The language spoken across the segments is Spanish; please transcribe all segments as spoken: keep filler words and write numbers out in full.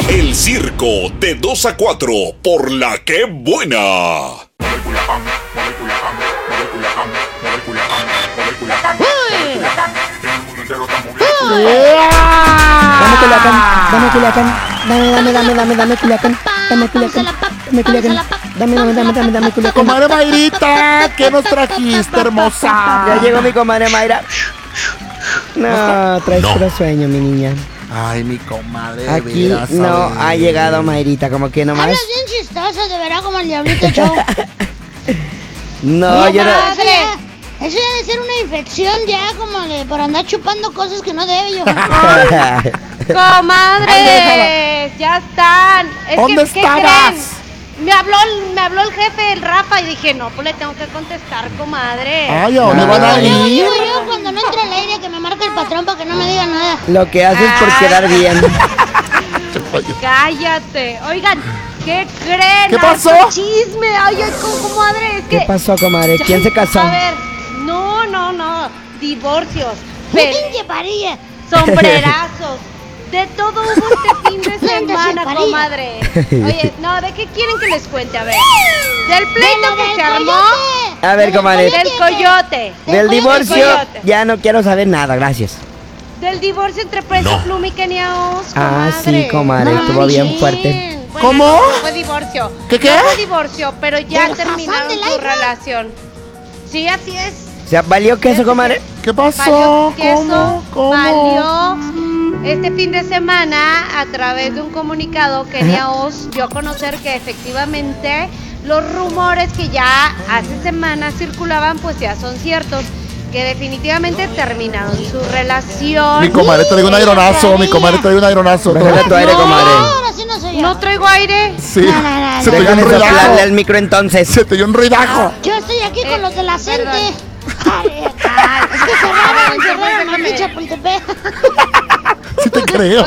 El circo de dos a cuatro por La Que Buena. Dame Culiacán, dame Culiacán, dame, dame, dame, dame, dame Culiacán, dame Culiacán, dame Culiacán, dame, dame, dame, dame, dame Culiacán. Comadre Mayrita, ¿qué nos trajiste, hermosa? Ya llegó mi comadre Mayra. No, traes No. puro sueño, mi niña. Ay, mi comadre, de Aquí veras, no a ver. ha llegado Mayrita, como que nomás. Hablas bien chistoso, de verdad, como el Diablito Show. No, yo no. Eso ya, eso ya debe ser una infección ya, como de por andar chupando cosas que no debe yo. Comadres, ya están. Es ¿Dónde que, ¿qué estabas? creen? Me habló, el- me habló el jefe, el Rafa, y dije, no, pues le tengo que contestar, comadre. Ay, ¿a dónde No. van a Yo ir? digo yo cuando no entra al aire que me marca el patrón para que no me diga nada. Lo que haces por quedar bien. Cállate. Oigan, ¿qué creen? ¿Qué Ay, pasó? Chisme. Ay, ay, co- comadre, es que... ¿Qué pasó, comadre? ¿Quién se casó? A ver, no, no, no. Divorcios. ¡Qué Pe- pinche parilla! sombrerazos. De todo hubo este fin de semana, Parilla. comadre. Oye, no, ¿de qué quieren que les cuente? A ver. Del pleito ¡De lo que del se armó. coyote! A ver, Del comadre. Del coyote. Del coyote, divorcio, coyote. ya no quiero saber nada, gracias. Del divorcio entre Preso No. Pluma y Kenia Oz, Ah, comadre. sí, comadre, No estuvo bien manches. fuerte. Bueno, ¿Cómo? No fue divorcio. ¿Qué, qué? No fue divorcio, pero ya ¿Del terminaron Hassan del su Aira? relación. Sí, así es. O sea, ¿valió queso, comadre? ¿Qué Valió pasó? queso, ¿Cómo? ¿Cómo? valió. Este fin de semana, a través de un comunicado, Kenia Oz dio a conocer que efectivamente los rumores que ya hace semanas circulaban, pues ya son ciertos. Que definitivamente terminaron su relación. Mi comadre trae un aeronazo, mi comadre trae un aeronazo. Bájale tu aire, No. comadre. Ahora sí no soy yo. No traigo aire. Sí, No, no, no, se te dio Déjame un ruidajo. soplarle al micro entonces. Se te dio un ruidajo. Yo estoy aquí con Eh, los de la perdón. Cente. Ay, ay, es que cerraron, cerraron a mi Chapultepec. Sí te creo.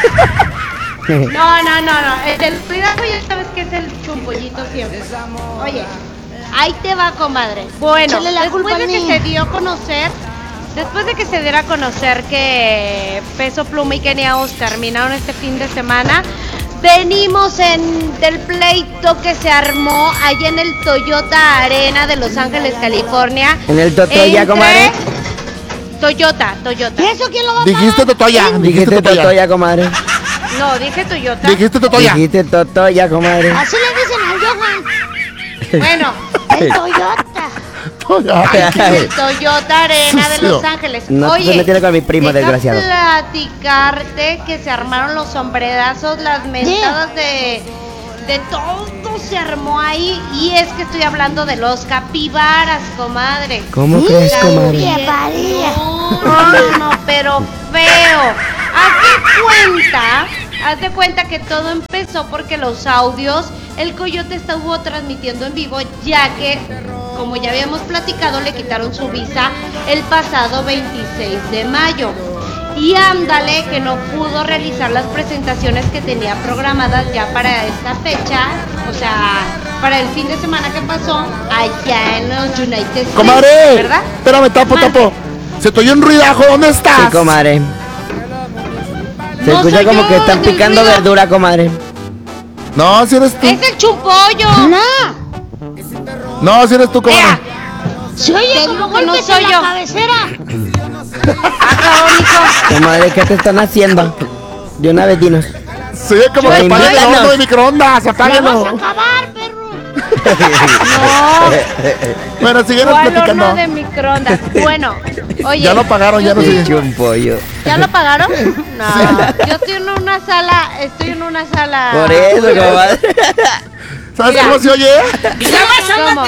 Oye, no, no, no, no. El del cuidado ya sabes que es el chumpollito siempre. Oye, ahí te va, comadre. Bueno, Échale la después culpa de a que mí. se dio a conocer, después de que se diera a conocer que Peso Pluma y Kenia Oz terminaron este fin de semana, venimos en del pleito que se armó allá en el Toyota Arena de Los Ángeles, California. En el Totoya, Entre- comadre. Toyota, Toyota. ¿Y eso quién lo va a Dijiste pagar? Totoya. Dijiste Dijiste Totoya. Totoya, comadre. No, dije Toyota. Dijiste Totoya. Dijiste Totoya, comadre. Así le dicen al Johan. Bueno, El Toyota. Totoya. el Toyota Arena de Los Ángeles. No te Oye, metas con mi primo, deja desgraciado. platicarte que se armaron los sombrerazos, las mentadas de, de todo se armó ahí. Y es que estoy hablando de los capibaras, comadre. ¿Cómo crees, comadre? ¡Qué parilla! No, no, no, pero feo. Haz de cuenta, haz de cuenta que todo empezó porque los audios, el coyote estuvo transmitiendo en vivo, ya que, como ya habíamos platicado, le quitaron su visa el pasado veintiséis de mayo. Y ándale que no pudo realizar las presentaciones que tenía programadas ya para esta fecha, o sea, para el fin de semana que pasó allá en los United States, Comadre. ¿verdad? Espérame, tapo, Mande. tapo. Se te oyó un ruidajo. ¿Dónde Sí, estás? comadre. Se No escucha soy como yo, que están es el picando ruido. verdura, comadre. No, si eres tú. Es el chumpollo. ¡No! No, si eres tú, comadre. Ea, Se oye Te como digo que no golpes soy en yo. la cabecera. Comadre, ¿qué te están haciendo? De una vez dinos. Se oye como Yo que apaga el invítalo. horno de microondas. ¡Me vas Apágalo. a acabar, perro! no, Bueno, síguenos ¿cuál platicando. horno de microondas? Bueno, oye. Ya lo pagaron, ya no yo sé. estoy- Un pollo. ¿Ya lo pagaron? No, yo estoy en una sala, estoy en una sala. Por eso, comadre. ¿Sabes Mira. cómo se oye? ¿Cómo?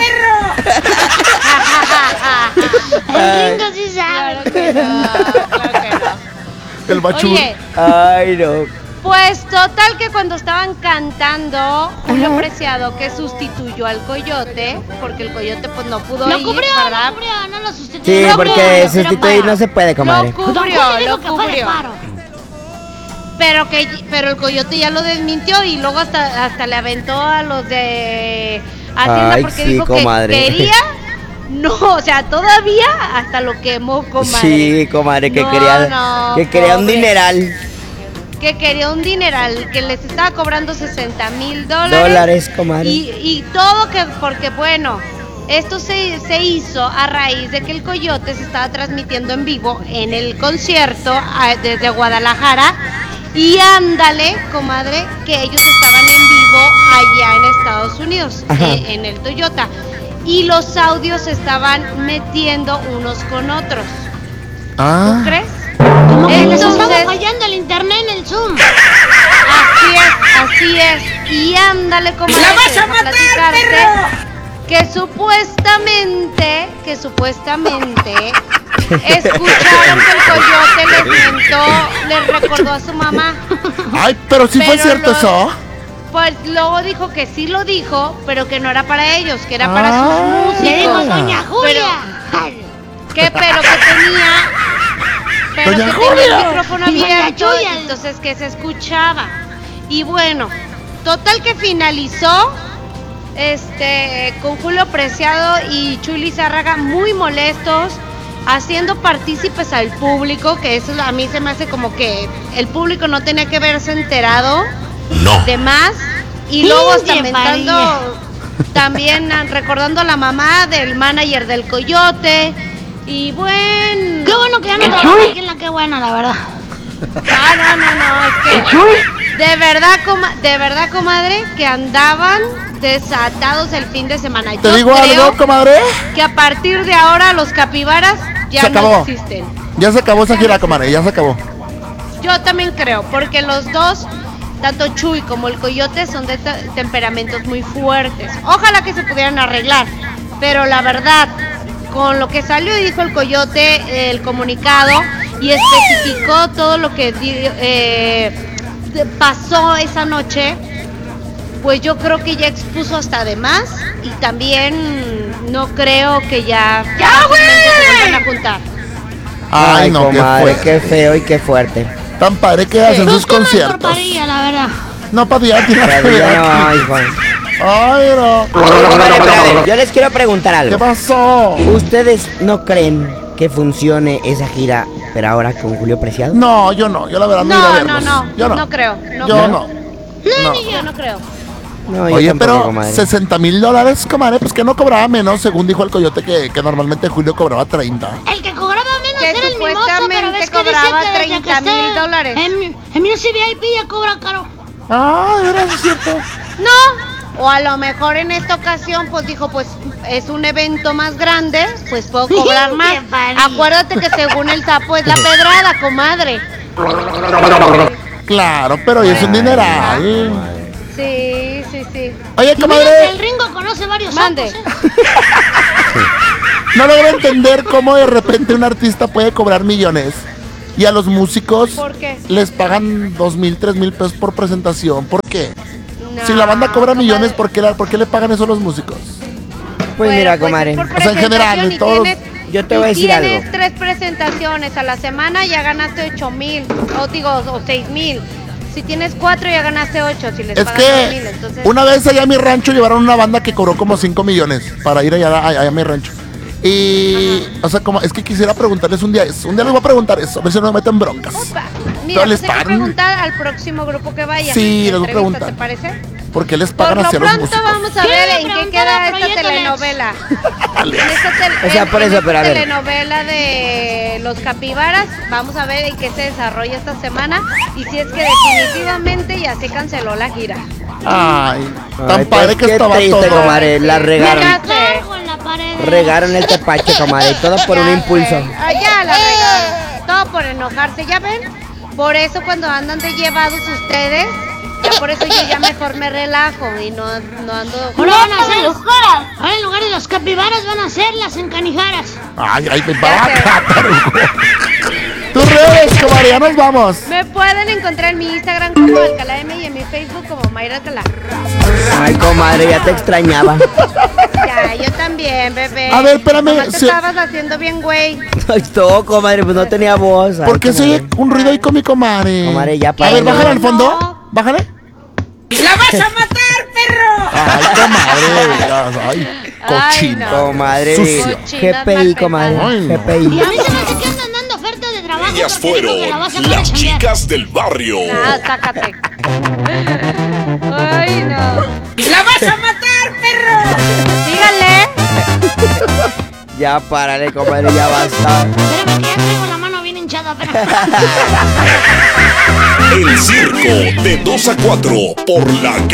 El Ringo sí sabe. Claro que no, claro que no. El bachur. Oye, Ay, no. pues total que cuando estaban cantando, Julio Preciado, que sustituyó al coyote, porque el coyote pues no pudo Lo ir, cubrió, ¿verdad? lo cubrió, no lo sustituyó. Sí, Lo porque cubrió, pero sustituir para. no se puede, comadre. Lo Don cubrió, Julio dijo lo que fue de cubrió. paro. Pero que pero el coyote ya lo desmintió y luego hasta hasta le aventó a los de Hacienda Ay, porque sí, dijo comadre. que quería. No, o sea, todavía hasta lo quemó, comadre. Sí, comadre, que No, quería, no, que quería un pobre. dineral. que quería un dineral, que les estaba cobrando sesenta mil dólares. Dólares, comadre. Y, y todo que, porque bueno, esto se, se hizo a raíz de que el Coyote se estaba transmitiendo en vivo en el concierto a, desde Guadalajara. Y ándale, comadre, que ellos estaban en vivo allá en Estados Unidos, eh, en el Toyota. Y los audios se estaban metiendo unos con otros. Ah. ¿Tú crees? Como que les Entonces- estaba fallando el internet en el Zoom. Así es, así es. Y ándale, comadre. ¡La vas a deja matar, platicarte perro! Que supuestamente, que supuestamente escucharon que el Coyote les mentó, les recordó a su mamá. Ay, pero sí fue Pero cierto no- eso. Pues luego dijo que sí lo dijo, pero que no era para ellos, que era para Ah. sus músicos. Le digo, doña Julia. Que pero que tenía pero Doña que Julia. tenía el micrófono Y doña abierto, Julia. entonces que se escuchaba. Y bueno, total que finalizó este con Julio Preciado y Chuy Lizárraga muy molestos, haciendo partícipes al público, que eso a mí se me hace como que el público no tenía que verse enterado de más, y luego hasta Pinche mentando, también ah, recordando a la mamá del manager del Coyote. Y bueno, Qué bueno que ya no trabaja aquí en la Qué Buena, la verdad. no, no, no, no, es que de verdad, coma, de verdad, comadre, que andaban desatados el fin de semana. ¿Te Yo digo creo algo, comadre? que a partir de ahora los capibaras ya Se no acabó. existen. Ya se acabó esa gira, comadre, ya se acabó. Yo también creo, porque los dos, tanto Chuy como el Coyote, son de te- temperamentos muy fuertes. Ojalá que se pudieran arreglar, pero la verdad, con lo que salió y dijo el Coyote, el comunicado, y especificó todo lo que di- eh, de- pasó esa noche, pues yo creo que ya expuso hasta de más, y también no creo que ya, ¡Ya, fácilmente se güey! vuelvan a juntar. Ay, no, qué comadre, fuerte. qué feo y qué fuerte. Tan padre que hacen sus Pues qué mal por conciertos. Parilla, la verdad. No, para tirar. Pero ya no, hijo. Ay, no. Comadre, espérate, yo les quiero preguntar ¿Qué algo. pasó? ¿Ustedes no creen que funcione esa gira, pero ahora con Julio Preciado? No, yo no, yo la verdad no, iré a No, no, verlos. no, Yo no. no creo, no yo creo. no. No, No. ni yo. Yo no creo. No, yo Oye, tampoco, pero comadre. sesenta mil dólares, comadre, pues que no cobraba menos, según dijo el Coyote, que, que normalmente Julio cobraba treinta. El que cobraba menos Que era el mimoso, pero supuestamente ves que cobraba dice que desde que treinta mil está dólares. En, en Music V I P ya cobra caro. Ah, era eso cierto. No, o a lo mejor en esta ocasión pues dijo, pues es un evento más grande, pues puedo cobrar Qué más. padilla. Acuérdate que según el sapo es la pedrada, comadre. Claro, pero hoy es un dineral. Sí, sí, sí. Oye, Y mira que comadre, el Ringo conoce varios Mande. sapos, ¿eh? no logro entender cómo de repente un artista puede cobrar millones y a los músicos ¿Por qué? les pagan dos mil, tres mil pesos por presentación. ¿Por qué? No, Si la banda cobra comadre. millones, ¿por qué, la- ¿por qué le pagan eso a los músicos? Pues Bueno, mira, pues, comadre. por O sea, en general, presentación, de y todos- tienes- yo te y voy a decir algo. tienes tres presentaciones a la semana, ya ganaste ocho mil, o digo, o seis mil. Si tienes cuatro, ya ganaste ocho, si les Es pagas dos mil, que entonces... una vez allá a mi rancho llevaron una banda que cobró como cinco millones para ir allá, allá a mi rancho. Y, o sea, como, es que quisiera preguntarles un día eso. Un día les voy a preguntar eso, a ver si no me meten broncas. Opa. Mira, Pero pues les hay que pagan. preguntar al próximo grupo que vaya. Sí, les voy a Entrevista, preguntar. ¿te parece? ¿Por qué les Por pagan lo hacia los pronto músicos? vamos a Sí, ver en qué preguntar queda a esta Proyecto Lex. telenovela. Dale. En esta tel- O sea, en- por en eso, esta pero a ver. telenovela de los capibaras, vamos a ver en qué se desarrolla esta semana y si es que definitivamente ya se canceló la gira. Ay, tan Ay, padre pues, que qué estaba triste, todo. comadre, la regaron. Fíjate. Cargo en la pared. Regaron el tepache, comadre, y todo por un Ya impulso. sé. Ah, ya la regaron. Todo por enojarse, ¿ya ven? Por eso cuando andan de llevados ustedes, ya por eso yo ya mejor me relajo y no, no ando... Ahora van a ser, ahora en lugar de los capibaras van a ser las encanijaras. Ay, ay, me Ya vaca, Tus redes, comadre, ya nos vamos. Me pueden encontrar en mi Instagram como Alcalá M y en mi Facebook como Mayra Alcalá. Ay, comadre, ya te extrañaba. Ya, yo también, bebé. A ver, espérame, Nomás te se- estabas haciendo bien, güey. Ay, todo, comadre, pues no tenía voz. Ay, ¿Por qué se comadre. oye un ruido ahí con mi comadre? Comadre, ya A para. ver, bájale al No. fondo. Bájale. ¡La vas a matar, perro! Ay, comadre. Ay, cochino. no. Comadre, Sucio. G P I, comadre, Ay, no. G P Y I. a mí se me hace que andan dando ofertas de trabajo Ellas porque te dijo que la fueron vas a poder las chambear. chicas del barrio. Ah, sácate. Ay, no. ¡La vas a matar, perro! Dígale. Ya párale, comadre, ya basta. Espérame, que ya traigo la mano bien hinchada. Espérame. El circo de dos a cuatro por la que